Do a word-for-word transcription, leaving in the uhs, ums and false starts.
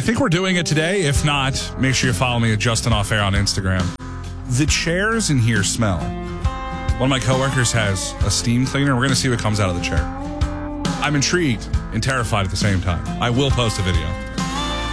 think we're doing it today. If not, make sure you follow me at Justin Off Air on Instagram. The chairs in here smell. One of my coworkers has a steam cleaner. We're going to see what comes out of the chair. I'm intrigued and terrified at the same time. I will post a video.